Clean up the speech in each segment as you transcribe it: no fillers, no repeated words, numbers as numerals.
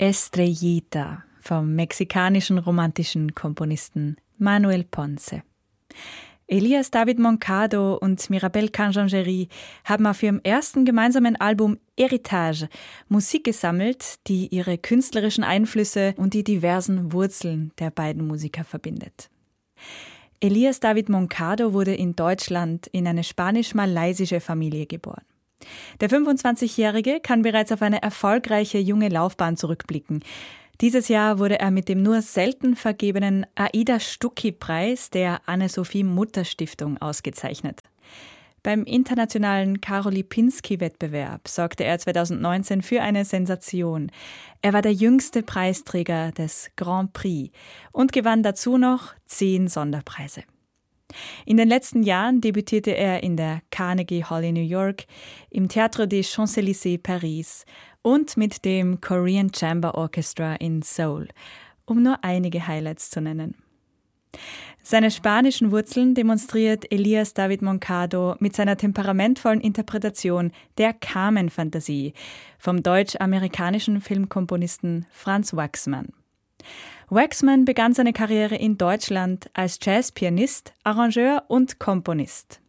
Estrellita vom mexikanischen romantischen Komponisten Manuel Ponce. Elías David Moncado und Mirabel Canjangeri haben auf ihrem ersten gemeinsamen Album Héritage Musik gesammelt, die ihre künstlerischen Einflüsse und die diversen Wurzeln der beiden Musiker verbindet. Elías David Moncado wurde in Deutschland in eine spanisch-malaysische Familie geboren. Der 25-Jährige kann bereits auf eine erfolgreiche junge Laufbahn zurückblicken. Dieses Jahr wurde er mit dem nur selten vergebenen Aida Stucki-Preis der Anne-Sophie-Mutter-Stiftung ausgezeichnet. Beim internationalen Karol-Lipinski-Wettbewerb sorgte er 2019 für eine Sensation. Er war der jüngste Preisträger des Grand Prix und gewann dazu noch 10 Sonderpreise. In den letzten Jahren debütierte er in der Carnegie Hall in New York, im Théâtre des Champs-Élysées Paris und mit dem Korean Chamber Orchestra in Seoul, um nur einige Highlights zu nennen. Seine spanischen Wurzeln demonstriert Elías David Moncado mit seiner temperamentvollen Interpretation der Carmen-Fantasie vom deutsch-amerikanischen Filmkomponisten Franz Waxman. Waxman begann seine Karriere in Deutschland als Jazzpianist, Arrangeur und Komponist.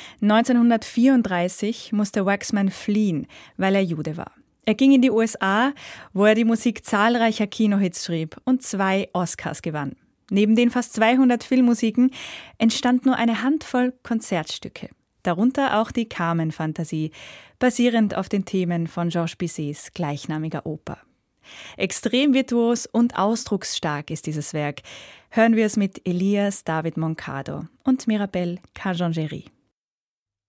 1934 musste Waxman fliehen, weil er Jude war. Er ging in die USA, wo er die Musik zahlreicher Kinohits schrieb und 2 Oscars gewann. Neben den fast 200 Filmmusiken entstand nur eine Handvoll Konzertstücke, darunter auch die Carmen-Fantasie, basierend auf den Themen von Georges Bizets gleichnamiger Oper. Extrem virtuos und ausdrucksstark ist dieses Werk. Hören wir es mit Elías David Moncado und Mirabel Canjangeri.